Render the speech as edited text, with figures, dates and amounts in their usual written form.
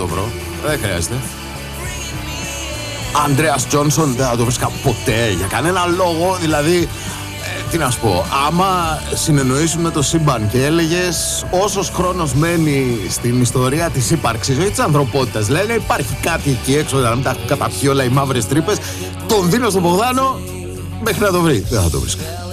βρω. Δεν χρειάζεται. Ανδρέας Τζόνσον δεν θα το βρίσκα ποτέ για κανένα λόγο. Δηλαδή, τι να σου πω, άμα συνεννοήσουμε το σύμπαν και έλεγες όσος χρόνος μένει στην ιστορία της ύπαρξης, όχι της ανθρωπότητας, λένε υπάρχει κάτι εκεί έξω να μην τα έχουν καταπιεί όλα οι μαύρες τρύπες, τον δίνω στον Μπογδάνο μέχρι να το βρει. Δεν θα το βρίσκω.